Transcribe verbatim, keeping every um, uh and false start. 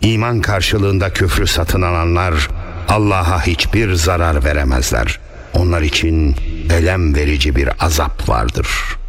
İman karşılığında küfrü satın alanlar Allah'a hiçbir zarar veremezler. Onlar için elem verici bir azap vardır.